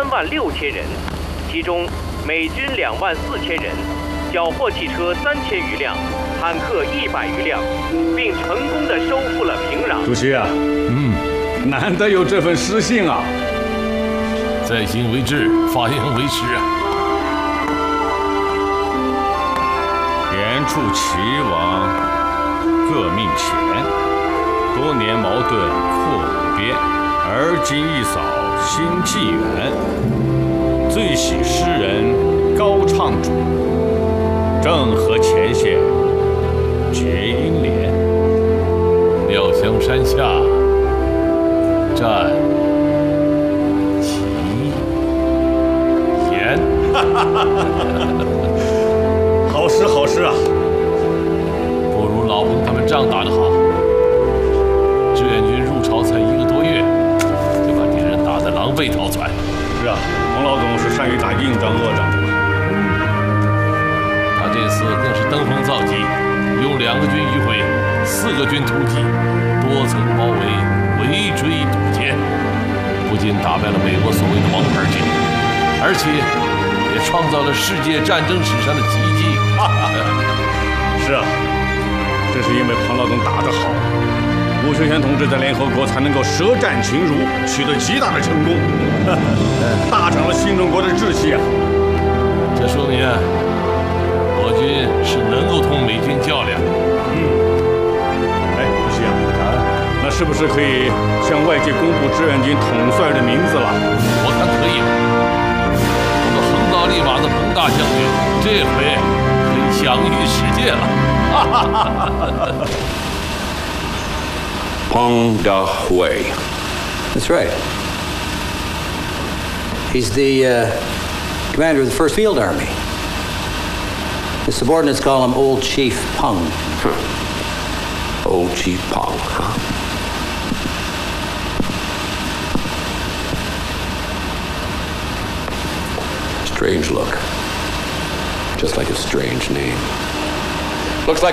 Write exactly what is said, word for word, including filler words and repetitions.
三万六千人，其中美军两万四千人，缴获汽车三千余辆，坦克一百余辆，并成功地收复了平壤。 主席啊，嗯，难得有这份诗信啊！ 在行为志，发言为实啊！ 言处齐王，各命前，多年矛盾扩五边，而今一扫新纪元。最喜诗人高唱主，正合前线绝音连。 廖香山下，战其言。 好诗好诗啊！ 不如老彭他们仗打得好。志愿军入朝才一个多月，就把敌人打得狼狈逃窜。 是啊，彭老总是善于打硬仗恶仗的。 他这次更是登峰造极，用两个军迂回，四个军突击，多层包围，围追堵截，不仅打败了美国所谓的王牌军，而且也创造了世界战争史上的奇迹。 是啊，正是因为彭老总打得好，吴学全同志在联合国才能够舌战群儒，取得极大的成功，大涨了新中国的志气啊！ 这说明啊，我军是能够同美军较量。 嗯，哎，主席啊，啊，那是不是可以向外界公布志愿军统帅的名字了？ 我看可以。我们横刀立马的彭大将军，这回可以享誉世界了。哈哈哈哈 Peng Da-hui. That's right. He's the uh, commander of the First Field Army. His subordinates call him Old Chief Peng. Huh. Old Chief Peng, huh? Strange look. Just like a strange name. Looks like